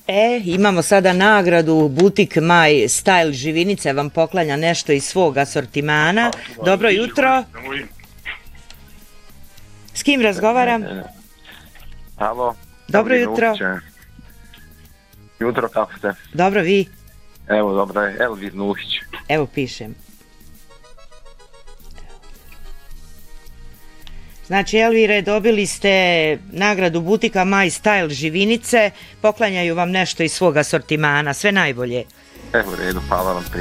Imamo sada nagradu Butik My Style Živinice vam poklanja nešto iz svog asortimana. Dobro jutro. S kim razgovaram? Alo. Dobro jutro. Jutro, kako ste? Dobro, vi? Evo, dobro je. Elvir Nuhić. Evo, pišem. Znači, Elvire, dobili ste nagradu Butika My Style Živinice, poklanjaju vam nešto iz svog asortimana, sve najbolje. Evo, redu, hvala vam.